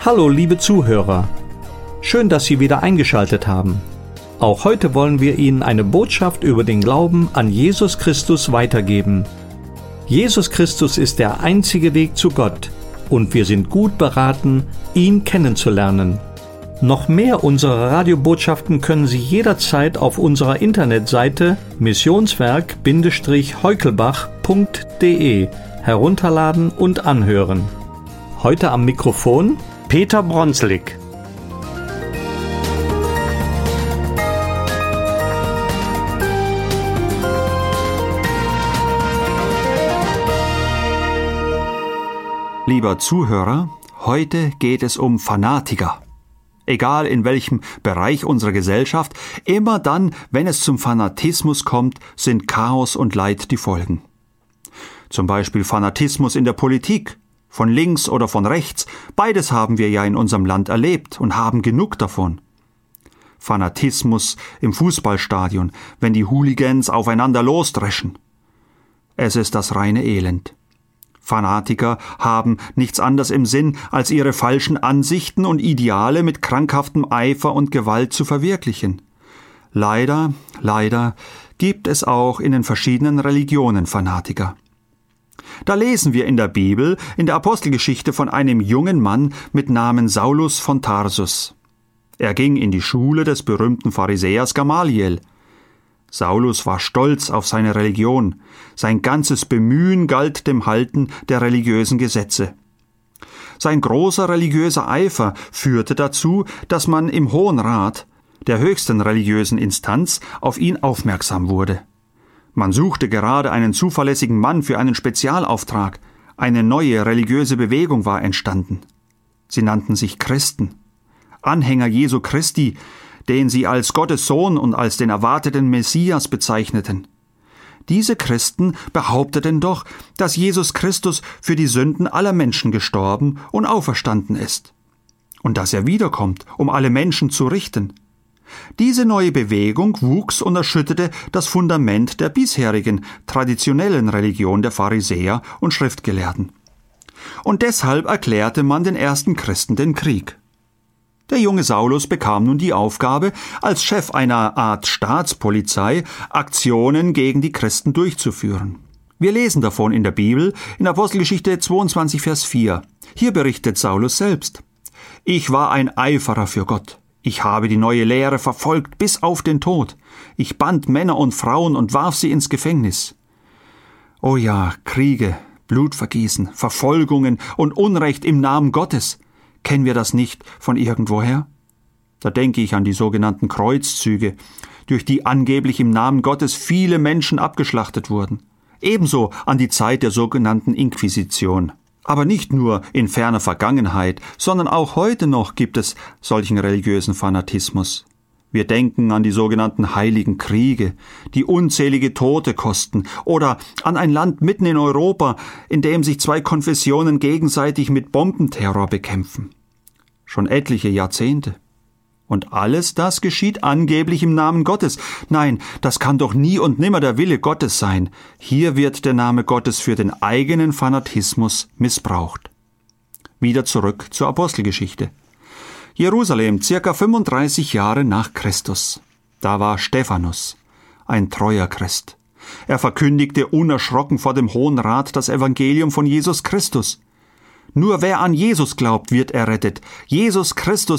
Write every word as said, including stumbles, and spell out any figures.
Hallo liebe Zuhörer, schön, dass Sie wieder eingeschaltet haben. Auch heute wollen wir Ihnen eine Botschaft über den Glauben an Jesus Christus weitergeben. Jesus Christus ist der einzige Weg zu Gott und wir sind gut beraten, ihn kennenzulernen. Noch mehr unserer Radiobotschaften können Sie jederzeit auf unserer Internetseite missionswerk heukelbach punkt de herunterladen und anhören. Heute am Mikrofon Peter Bronslik. Lieber Zuhörer, heute geht es um Fanatiker. Egal in welchem Bereich unserer Gesellschaft, immer dann, wenn es zum Fanatismus kommt, sind Chaos und Leid die Folgen. Zum Beispiel Fanatismus in der Politik, von links oder von rechts, beides haben wir ja in unserem Land erlebt und haben genug davon. Fanatismus im Fußballstadion, wenn die Hooligans aufeinander losdreschen. Es ist das reine Elend. Fanatiker haben nichts anderes im Sinn, als ihre falschen Ansichten und Ideale mit krankhaftem Eifer und Gewalt zu verwirklichen. Leider, leider gibt es auch in den verschiedenen Religionen Fanatiker. Da lesen wir in der Bibel, in der Apostelgeschichte von einem jungen Mann mit Namen Saulus von Tarsus. Er ging in die Schule des berühmten Pharisäers Gamaliel. Saulus war stolz auf seine Religion. Sein ganzes Bemühen galt dem Halten der religiösen Gesetze. Sein großer religiöser Eifer führte dazu, dass man im Hohen Rat, der höchsten religiösen Instanz, auf ihn aufmerksam wurde. Man suchte gerade einen zuverlässigen Mann für einen Spezialauftrag. Eine neue religiöse Bewegung war entstanden. Sie nannten sich Christen. Anhänger Jesu Christi, den sie als Gottes Sohn und als den erwarteten Messias bezeichneten. Diese Christen behaupteten doch, dass Jesus Christus für die Sünden aller Menschen gestorben und auferstanden ist und dass er wiederkommt, um alle Menschen zu richten. Diese neue Bewegung wuchs und erschütterte das Fundament der bisherigen traditionellen Religion der Pharisäer und Schriftgelehrten. Und deshalb erklärte man den ersten Christen den Krieg. Der junge Saulus bekam nun die Aufgabe, als Chef einer Art Staatspolizei Aktionen gegen die Christen durchzuführen. Wir lesen davon in der Bibel, in Apostelgeschichte zweiundzwanzig, Vers vier. Hier berichtet Saulus selbst: Ich war ein Eiferer für Gott. Ich habe die neue Lehre verfolgt bis auf den Tod. Ich band Männer und Frauen und warf sie ins Gefängnis. Oh ja, Kriege, Blutvergießen, Verfolgungen und Unrecht im Namen Gottes. Kennen wir das nicht von irgendwoher? Da denke ich an die sogenannten Kreuzzüge, durch die angeblich im Namen Gottes viele Menschen abgeschlachtet wurden. Ebenso an die Zeit der sogenannten Inquisition. Aber nicht nur in ferner Vergangenheit, sondern auch heute noch gibt es solchen religiösen Fanatismus. Wir denken an die sogenannten Heiligen Kriege, die unzählige Tote kosten, oder an ein Land mitten in Europa, in dem sich zwei Konfessionen gegenseitig mit Bombenterror bekämpfen. Schon etliche Jahrzehnte. Und alles das geschieht angeblich im Namen Gottes. Nein, das kann doch nie und nimmer der Wille Gottes sein. Hier wird der Name Gottes für den eigenen Fanatismus missbraucht. Wieder zurück zur Apostelgeschichte. Jerusalem, circa fünfunddreißig Jahre nach Christus. Da war Stephanus, ein treuer Christ. Er verkündigte unerschrocken vor dem Hohen Rat das Evangelium von Jesus Christus. Nur wer an Jesus glaubt, wird errettet. Jesus Christus